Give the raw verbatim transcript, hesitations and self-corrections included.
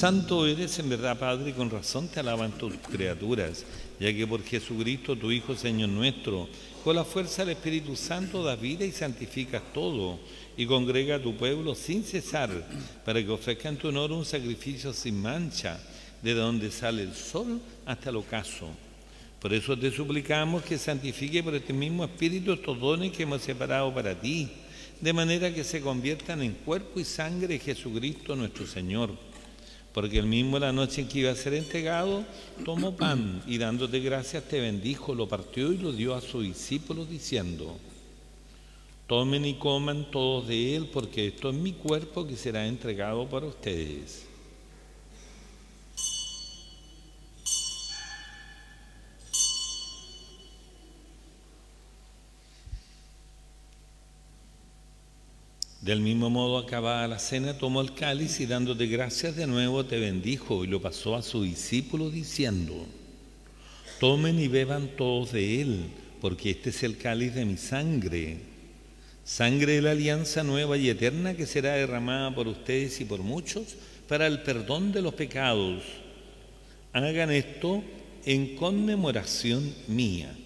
Santo eres en verdad, Padre, y con razón te alaban tus criaturas, ya que por Jesucristo, tu Hijo, Señor nuestro, con la fuerza del Espíritu Santo das vida y santificas todo, y congrega a tu pueblo sin cesar, para que ofrezca en tu honor un sacrificio sin mancha, de donde sale el sol hasta el ocaso. Por eso te suplicamos que santifique por este mismo Espíritu estos dones que hemos separado para ti, de manera que se conviertan en cuerpo y sangre de Jesucristo nuestro Señor. Porque él mismo, la noche en que iba a ser entregado, tomó pan y dándote gracias te bendijo, lo partió y lo dio a sus discípulos diciendo: tomen y coman todos de él, porque esto es mi cuerpo que será entregado para ustedes. Del mismo modo, acabada la cena, tomó el cáliz y dándote gracias de nuevo te bendijo y lo pasó a sus discípulos diciendo: tomen y beban todos de él, porque este es el cáliz de mi sangre, sangre de la alianza nueva y eterna que será derramada por ustedes y por muchos para el perdón de los pecados. Hagan esto en conmemoración mía.